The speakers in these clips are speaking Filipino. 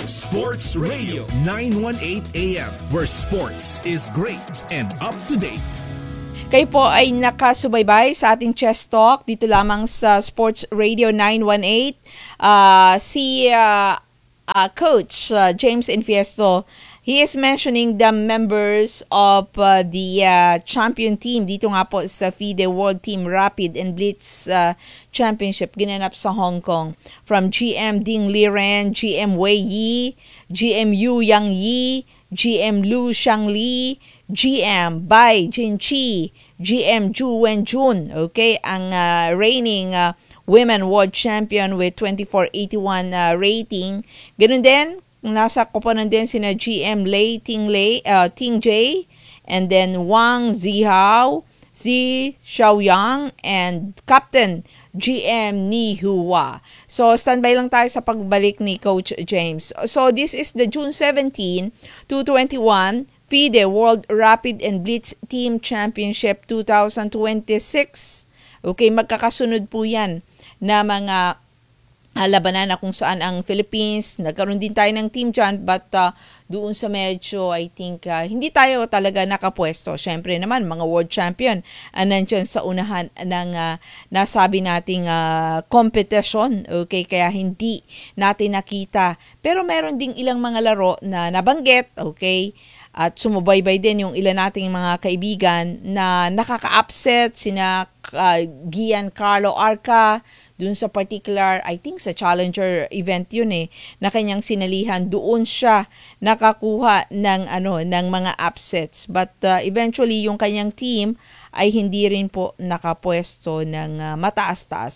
Sports Radio 918 AM, where sports is great and up to date. Kayo po ay nakasubaybay sa ating chess talk dito lamang sa Sports Radio 918. Si Coach James Infiesto, he is mentioning the members of the champion team dito nga po sa FIDE World Team Rapid and Blitz Championship ginanap sa Hong Kong. From GM Ding Liren, GM Wei Yi, GM Yu Yang Yi, GM Lu Shangli, GM Bai Jinqi, GM Zhu Wenjun, okay, ang reigning women world champion with 2481 rating. Ganun din, nasa koponan din sina GM Lei Ting Jay, and then Wang Zihao, Zi Xiaoyang, and Captain GM Ni Hua. So, standby lang tayo sa pagbalik ni Coach James. So, this is the June 17 to 21 FIDE World Rapid and Blitz Team Championship 2026. Okay, magkakasunod po yan na mga labanan na kung saan ang Philippines, nagkaroon din tayo ng team dyan, but doon sa medyo, I think, hindi tayo talaga nakapwesto. Siyempre naman, mga world champion, nandyan sa unahan ng nasabi nating competition, okay, kaya hindi natin nakita. Pero meron ding ilang mga laro na nabanggit, okay, at sumubaybay din yung ilan nating mga kaibigan na nakaka-upset, sina Giancarlo Arca, dun sa particular, I think sa Challenger event yun na kanyang sinalihan, doon siya nakakuha ng mga upsets. But eventually yung kanyang team ay hindi rin po nakapwesto ng mataas-taas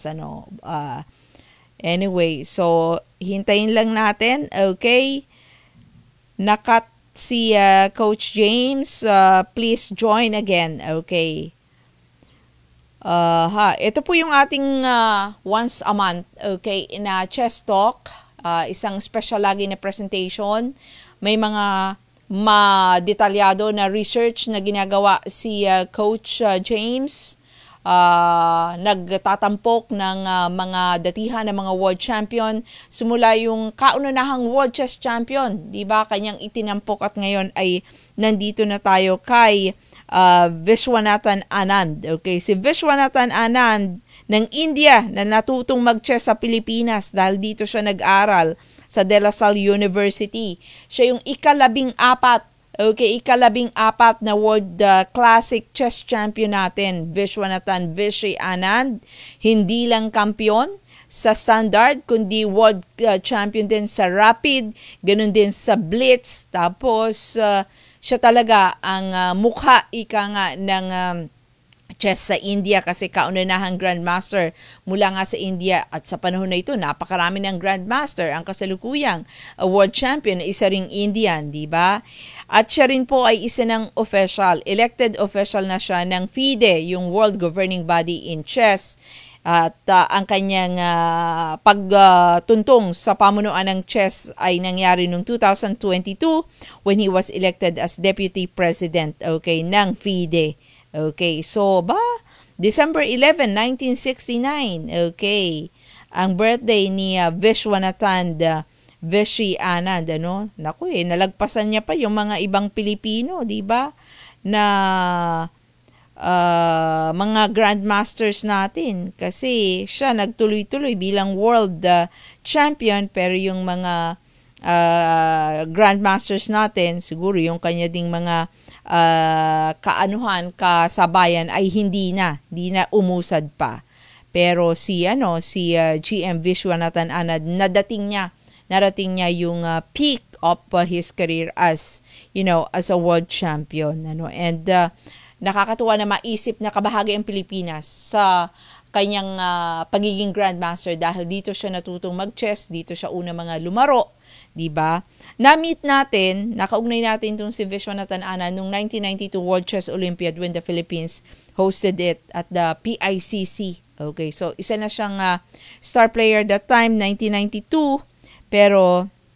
anyway, so hintayin lang natin, okay? Nakat si Coach James, please join again, okay? Ito po yung ating once a month, okay, na chess talk, isang special lagi na presentation. May mga detalyado na research na ginagawa si Coach James. Nagtatampok ng mga datihan ng mga world champion, simula yung kauna-nahang world chess champion, di ba, kanyang itinampok, at ngayon ay nandito na tayo kay Viswanathan Anand. Okay, si Viswanathan Anand ng India na natutong mag-chess sa Pilipinas dahil dito siya nag-aral sa De La Salle University. Siya yung ika-14 na World Classic Chess Champion natin, Viswanathan Vishy Anand. Hindi lang kampiyon sa standard, kundi World Champion din sa Rapid, ganun din sa Blitz. Tapos, siya talaga ang mukha ng chess sa India, kasi kauna-nahang Grandmaster mula nga sa India, at sa panahon na ito napakarami ng Grandmaster ang kasalukuyang World Champion, isa ring Indian, di ba? At siya rin po ay isa ng elected official na siya ng FIDE, yung World Governing Body in Chess. At ang kanyang pagtuntong sa pamunuan ng chess ay nangyari noong 2022 when he was elected as Deputy President, okay, ng FIDE. Okay, so December 11, 1969, okay, ang birthday ni Viswanathan Vishy Anand, Naku, nalagpasan niya pa yung mga ibang Pilipino, di ba? Na mga grandmasters natin, kasi siya nagtuloy-tuloy bilang world champion, pero yung mga grandmasters natin, siguro yung kanya ding mga kasabayan ay hindi na umusad pa. Pero si GM Viswanathan Anand, narating niya yung peak of his career as a world champion, and nakakatuwa na maisip na kabahagi ang Pilipinas sa kanyang pagiging grandmaster, dahil dito siya natutong mag-chess, dito siya una mga lumaro, di ba? Na-meet natin, nakaugnay natin itong si Viswanathan Anand noong 1992 World Chess Olympiad when the Philippines hosted it at the PICC. Okay, so isa na siyang star player that time, 1992, pero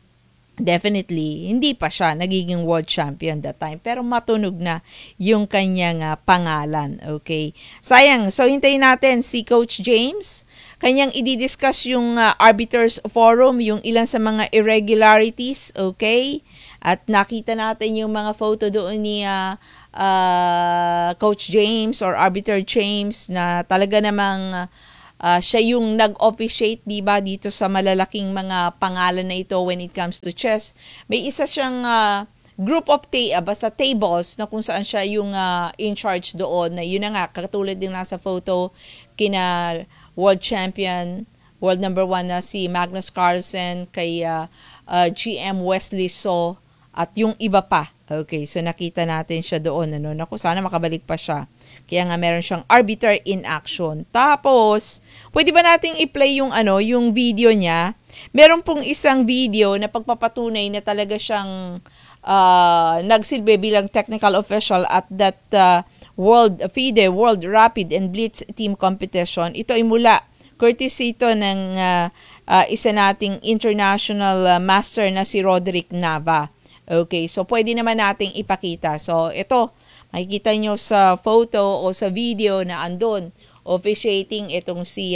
definitely, hindi pa siya nagiging world champion that time. Pero matunog na yung kanyang pangalan. Okay? Sayang. So, hintayin natin si Coach James. Kanyang i-discuss yung Arbiters Forum, yung ilan sa mga irregularities. Okay? At nakita natin yung mga photo doon ni Coach James or Arbiter James na talaga namang siya yung nag-officiate, diba, dito sa malalaking mga pangalan na ito when it comes to chess. May isa siyang group of basta tables na kung saan siya yung in charge doon. Na yun na nga, katulad din nasa photo kina world champion, world number 1 na si Magnus Carlsen, kay GM Wesley So, at yung iba pa. Okay, so nakita natin siya doon. Naku, sana makabalik pa siya. Kaya nga meron siyang arbiter in action. Tapos, pwede ba nating i-play yung yung video niya? Meron pong isang video na pagpapatunay na talaga siyang nagsilbi bilang technical official at that FIDE World Rapid and Blitz Team Competition. Ito ay mula courtesy ito ng isa nating international master na si Roderick Nava. Okay, so pwede naman nating ipakita. So ito, makikita nyo sa photo o sa video na andun officiating itong si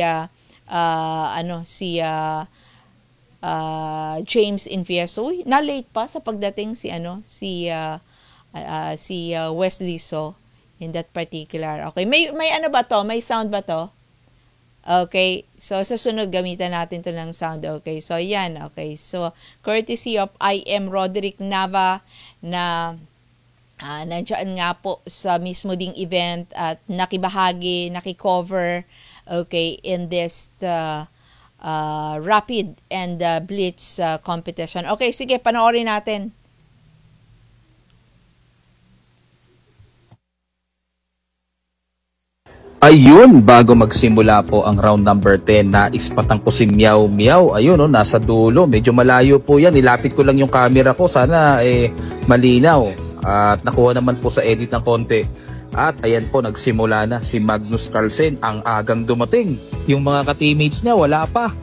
James Infiesto. Uy, na-late pa sa pagdating si Wesley So in that particular. Okay, may ano ba to? May sound ba to? Okay, so sa sunod gamitan natin to ng sound. Okay, so yan. Okay, so courtesy of I.M. Roderick Nava na nandiyan nga po sa mismo ding event at nakibahagi, nakikover, okay, in this rapid and blitz competition. Okay, sige, panoorin natin. Ayun, bago magsimula po ang round number 10, naispatan ko si Meow Meow. Ayun, nasa dulo. Medyo malayo po yan. Nilapit ko lang yung camera ko. Sana malinaw. At nakuha naman po sa edit ng konti. At ayan po, nagsimula na si Magnus Carlsen. Ang agang dumating. Yung mga ka-teammates niya, wala pa.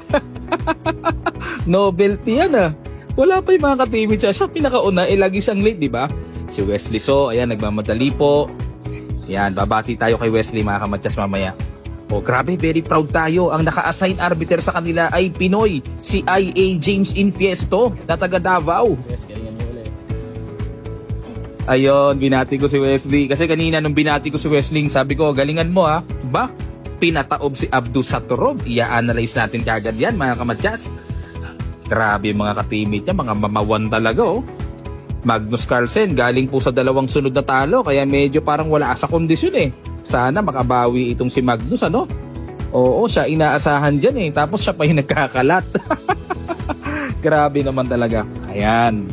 Novelty yan Wala pa yung mga ka-teammates niya. Siya pinakauna, lagi siyang late, di ba? Si Wesley So, ayan, nagmamadali po. Yan, babati tayo kay Wesley mga kamatyas mamaya. Grabe, very proud tayo. Ang naka-assign arbiter sa kanila ay Pinoy, si IA James Infiesto, na taga Davao. Yes, galingan mo ulit. Ayun, binati ko si Wesley. Kasi kanina nung binati ko si Wesley, sabi ko, galingan mo Ba? Pinataob si Abdu Satorov. I-analyze natin kagad yan mga kamatyas. Grabe mga ka-teammate niya, mga mamawan talaga Magnus Carlsen, galing po sa dalawang sunod na talo, kaya medyo parang wala sa kondisyon Sana makabawi itong si Magnus, Oo, siya inaasahan dyan tapos siya pa yung nagkakalat. Grabe naman talaga. Ayan.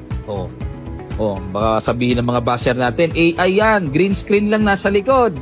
Baka sabihin ng mga basher natin, ayan, green screen lang nasa likod.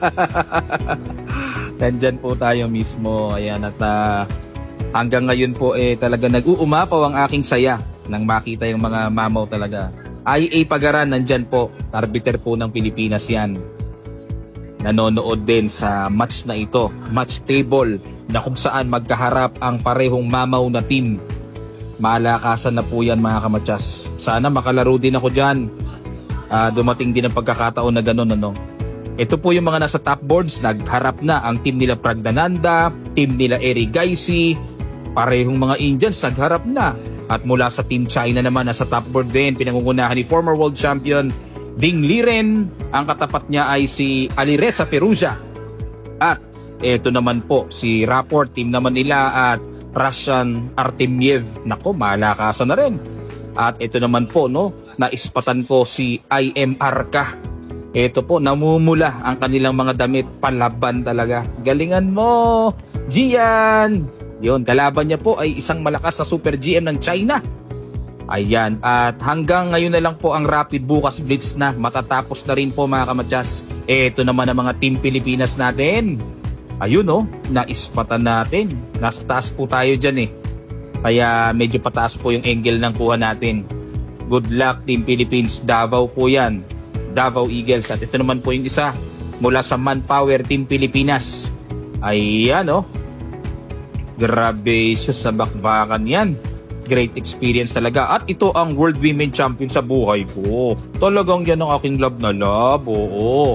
Nandyan po tayo mismo. Ayan, at hanggang ngayon po talaga nag-uumapaw ang aking saya nang makita yung mga mamaw talaga. IA Pagaran, nandyan po. Arbiter po ng Pilipinas yan. Nanonood din sa match na ito. Match table na kung saan magkaharap ang parehong mamaw na team. Malakasan na po yan mga kamatyas. Sana makalaro din ako dyan. Dumating din ang pagkakataon na gano'n. Ito po yung mga nasa top boards. Nagharap na ang team nila Pragdananda, team nila Eric Gaisi. Parehong mga Indians nagharap na. At mula sa Team China naman, nasa top board din, pinangungunahan ni former world champion Ding Liren. Ang katapat niya ay si Alireza Firouzja. At ito naman po, si Rapport, team naman nila, at Russian Artemiev. Nako, malakasan na rin. At ito naman po, naispatan ko si IM Arca. Ito po, namumula ang kanilang mga damit, palaban talaga. Galingan mo, Gian! Yun, kalaban niya po ay isang malakas na super GM ng China. Ayan, at hanggang ngayon na lang po ang Rapid, bukas Blitz na. Matatapos na rin po mga kamatyas. Ito naman ang mga Team Pilipinas natin. Ayun naispatan natin. Nasa taas po tayo dyan Kaya medyo pataas po yung angle ng kuha natin. Good luck Team Philippines, Davao po yan. Davao Eagles. At ito naman po yung isa mula sa Manpower Team Pilipinas. Ayan Grabe siya sa bakbakan yan. Great experience talaga. At ito ang World Women Champion sa buhay ko. Talagang yan ang aking love na love. Oo.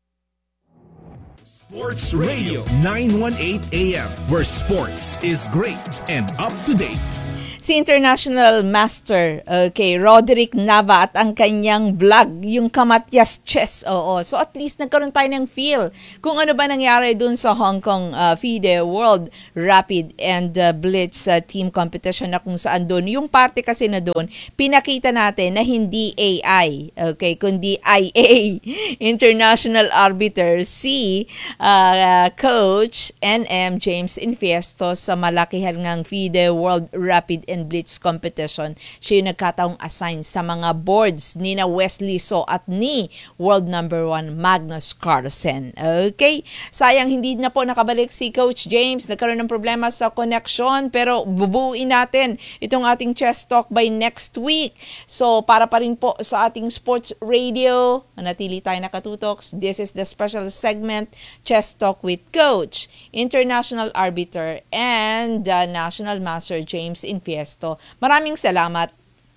Sports Radio 918 AM, where sports is great and up to date. Si International Master, Roderick Nava at ang kanyang vlog, yung Kamatyas Chess. Oo. So at least nagkaroon tayo ng feel kung ano ba nangyari dun sa Hong Kong FIDE World Rapid and Blitz team competition na kung saan dun. Yung parte kasi na dun, pinakita natin na hindi AI, kundi IA, International Arbiter, si Coach NM James Infiesto sa malakihan ngang FIDE World Rapid and Blitz competition. Siya yung nagkataong assign sa mga boards ni na Wesley So at ni world number 1 Magnus Carlsen. Okay? Sayang hindi na po nakabalik si Coach James. Nagkaroon ng problema sa connection pero bubuuin natin itong ating chess talk by next week. So para pa rin po sa ating sports radio, manatili tayo nakatutok. This is the special segment Chess Talk with Coach, International Arbiter and National Master James Infiesto. Maraming salamat.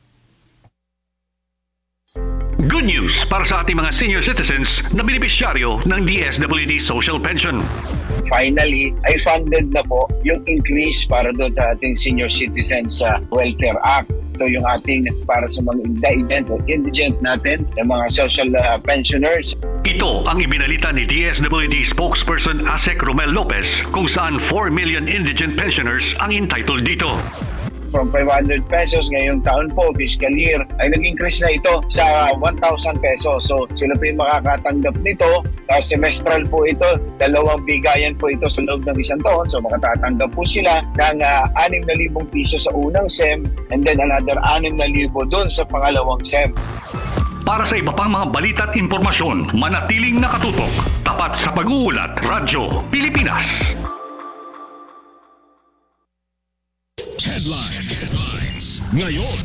Good news para sa ating mga senior citizens na benepisyaryo ng DSWD Social Pension. Finally, ay funded na po yung increase para doon sa ating Senior Citizens Welfare Act. Ito yung ating para sa mga indigent natin, yung mga social pensioners. Ito ang ibinalita ni DSWD spokesperson Asek Romel Lopez kung saan 4 million indigent pensioners ang entitled dito. From 500 pesos ngayong taon po, fiscal year, ay nag-increase na ito sa 1,000 pesos. So sila po yung makakatanggap nito. Semestral po ito, 2 bigayan po ito sa loob ng isang taon. So makatatanggap po sila ng 6,000 piso sa unang SEM and then another 6,000 doon sa pangalawang SEM. Para sa iba pang mga balita at impormasyon, manatiling nakatutok. Tapat sa pag-uulat, Radyo Pilipinas. Headlines. Ngayon.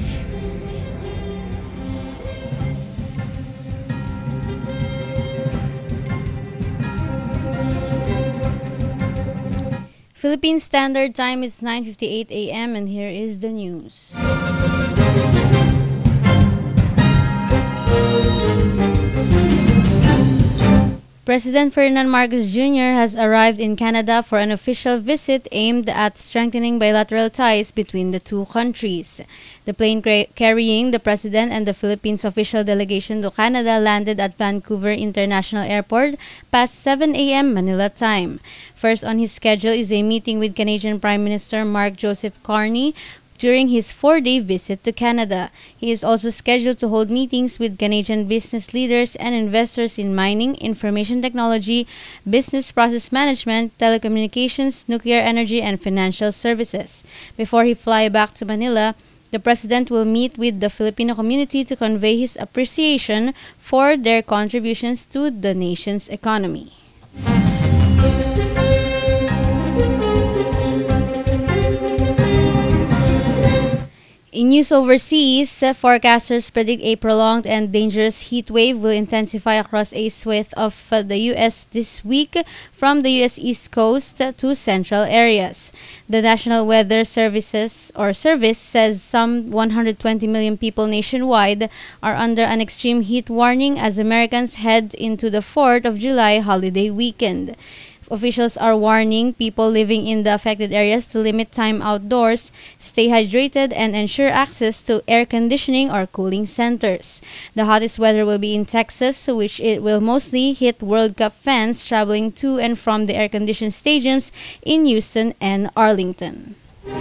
Philippine Standard Time is 9:58 a.m. and here is the news. President Ferdinand Marcos Jr. has arrived in Canada for an official visit aimed at strengthening bilateral ties between the two countries. The plane carrying the President and the Philippines official delegation to Canada landed at Vancouver International Airport past 7 a.m. Manila time. First on his schedule is a meeting with Canadian Prime Minister Mark Joseph Carney during his 4-day visit to Canada. He is also scheduled to hold meetings with Canadian business leaders and investors in mining, information technology, business process management, telecommunications, nuclear energy, and financial services. Before he fly back to Manila, the President will meet with the Filipino community to convey his appreciation for their contributions to the nation's economy. In news overseas, forecasters predict a prolonged and dangerous heat wave will intensify across a swathe of the U.S. this week from the U.S. East Coast to central areas. The National Weather Service says some 120 million people nationwide are under an extreme heat warning as Americans head into the 4th of July holiday weekend. Officials are warning people living in the affected areas to limit time outdoors, stay hydrated, and ensure access to air conditioning or cooling centers. The hottest weather will be in Texas, which it will mostly hit World Cup fans traveling to and from the air-conditioned stadiums in Houston and Arlington.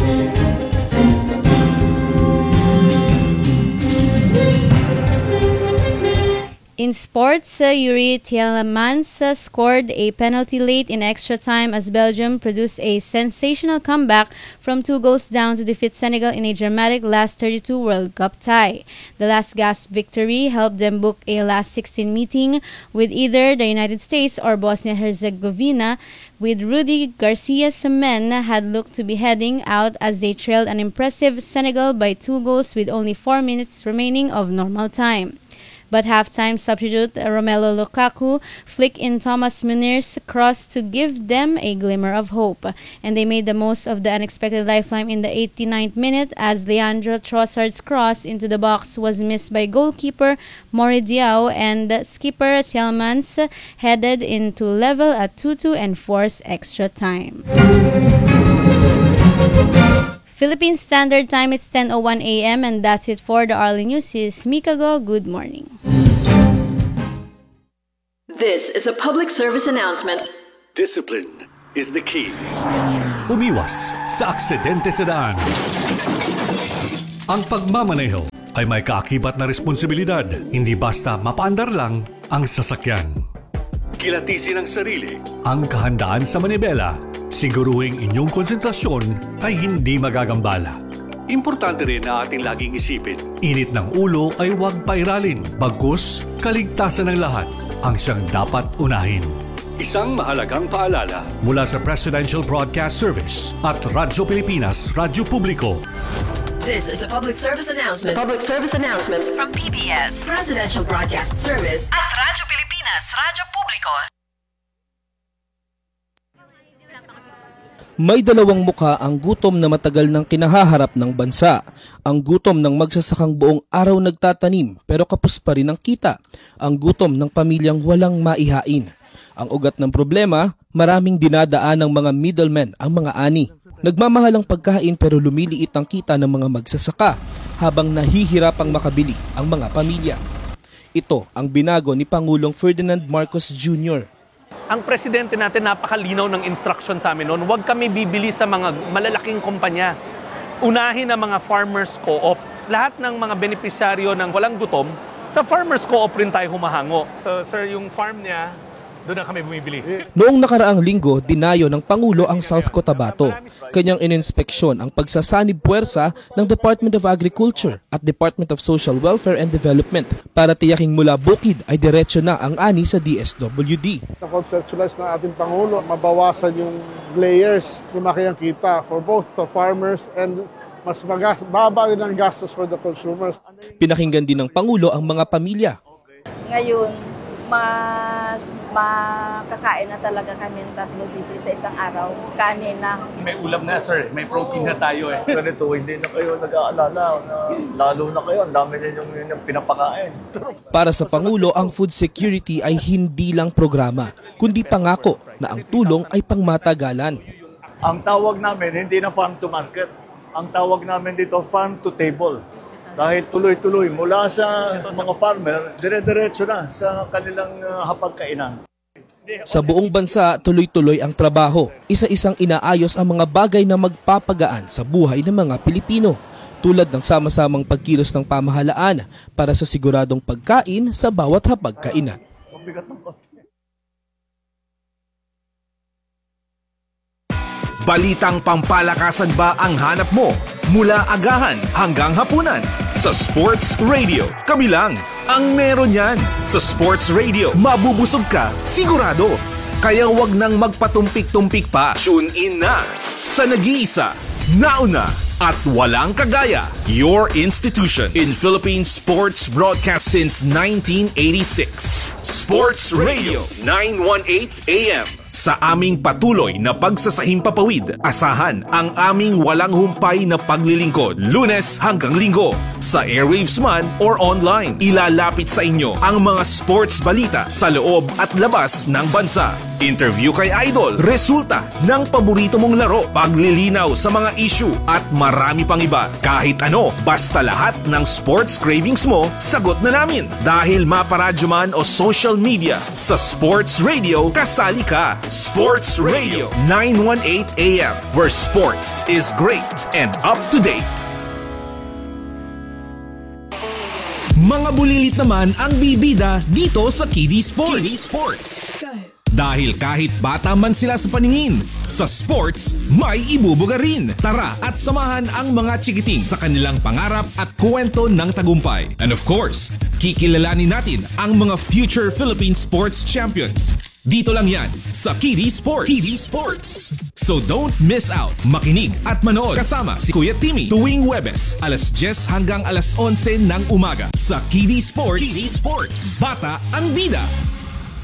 In sports, Yuri Tielemans scored a penalty late in extra time as Belgium produced a sensational comeback from 2 goals down to defeat Senegal in a dramatic last 32 World Cup tie. The last-gasp victory helped them book a last 16 meeting with either the United States or Bosnia-Herzegovina, with Rudy Garcia's men had looked to be heading out as they trailed an impressive Senegal by 2 goals with only 4 minutes remaining of normal time. but halftime substitute Romelu Lukaku flicked in Thomas Munir's cross to give them a glimmer of hope, and they made the most of the unexpected lifeline in the 89th minute as Leandro Trossard's cross into the box was missed by goalkeeper Mori Diao, and skipper Tielemans headed into level at 2-2 and forced extra time. Philippine Standard Time, it's 10:01 a.m. and that's it for the Arlie News. Is Mika Go. Good morning. This is a public service announcement. Discipline is the key. Umiwas sa aksidente sa daan. Ang pagmamaneho ay may kaakibat na responsibilidad. Hindi basta mapaandar lang ang sasakyan. Kilatisin ang sarili, ang kahandaan sa manibela. Siguruhing inyong konsentrasyon ay hindi magagambala. Importante rin na ating laging isipin, init ng ulo ay huwag pairalin. Bagkus, kaligtasan ng lahat ang siyang dapat unahin. Isang mahalagang paalala mula sa Presidential Broadcast Service at Radyo Pilipinas, Radyo Publiko. This is a public service announcement. Public service announcement from PBS, Presidential Broadcast Service at Radyo Pilipinas, Radyo Publiko. May dalawang mukha ang gutom na matagal nang kinahaharap ng bansa. Ang gutom ng magsasakang buong araw nagtatanim pero kapos pa rin ang kita. Ang gutom ng pamilyang walang maihain. Ang ugat ng problema, maraming dinadaan ng mga middlemen ang mga ani. Nagmamahal ang pagkain pero lumiliit ang kita ng mga magsasaka habang nahihirapang makabili ang mga pamilya. Ito ang binago ni Pangulong Ferdinand Marcos Jr. Ang presidente natin napakalinaw ng instruction sa amin noon, huwag kami bibili sa mga malalaking kumpanya. Unahin ang mga farmers co-op. Lahat ng mga benepisyaryo ng walang gutom, sa farmers co-op rin tayo humahango. So sir, yung farm niya, doon na kami bumibili. Noong nakaraang linggo, dinayo ng Pangulo ang South Cotabato. Kanyang ininspeksyon ang pagsasanib puwersa ng Department of Agriculture at Department of Social Welfare and Development para tiyaking mula bukid ay diretso na ang ani sa DSWD. Na-conceptualize ng ating Pangulo, mabawasan yung layers, lumaki ang kita for both the farmers and mas baba din ang gastos for the consumers. Pinakinggan din ng Pangulo ang mga pamilya. Ngayon, mas makakain na talaga kami ng 3 beses sa isang araw. Kanin na. May ulam na sir, may protein na tayo eh. Ganito, hindi na kayo nag-aalala na lalo na kayo, ang dami ninyong pinapakain. Para sa Pangulo, ang food security ay hindi lang programa, kundi pangako na ang tulong ay pangmatagalan. Ang tawag namin, hindi na farm to market. Ang tawag namin dito, farm to table. Dahil tuloy-tuloy mula sa mga farmer, dire-diretso na sa kanilang hapagkainan. Sa buong bansa, tuloy-tuloy ang trabaho. Isa-isang inaayos ang mga bagay na magpapagaan sa buhay ng mga Pilipino, tulad ng sama-samang pagkilos ng pamahalaan para sa siguradong pagkain sa bawat hapagkainan. Balitang pampalakasan ba ang hanap mo? Mula agahan hanggang hapunan. Sa Sports Radio, kami lang ang meron yan. Sa Sports Radio, mabubusog ka, sigurado. Kaya wag nang magpatumpik-tumpik pa. Tune in na sa nag-iisa, nauna, at walang kagaya. Your institution in Philippine sports broadcast since 1986. Sports Radio 918 AM. Sa aming patuloy na pagsasahimpapawid, asahan ang aming walang humpay na paglilingkod, Lunes hanggang Linggo. Sa airwaves man or online, ilalapit sa inyo ang mga sports balita sa loob at labas ng bansa. Interview kay Idol, resulta ng paborito mong laro, paglilinaw sa mga issue at marami pang iba. Kahit ano, basta lahat ng sports cravings mo, sagot na namin. Dahil maparadyo man o social media, sa Sports Radio, kasali ka. Sports Radio 918 AM, where sports is great and up to date. Mga bulilit naman ang bibida dito sa Kiddie Sports. Dahil kahit bata man sila sa paningin, sa sports may ibubuga rin. Tara at samahan ang mga chikiting sa kanilang pangarap at kwento ng tagumpay. And of course, kikilalanin natin ang mga future Philippine sports champions. Dito lang yan sa Kiddy Sports. Kiddy Sports. So don't miss out. Makinig at manood kasama si Kuya Timmy tuwing Huwebes, alas 10 hanggang alas 11 ng umaga sa Kiddy Sports. Kiddy Sports. Bata ang bida.